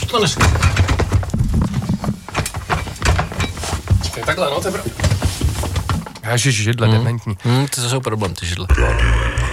to dneska. Čekaj, takhle, no, tebra. Ježiš, židle, dementní. To jsou problém, ty židle.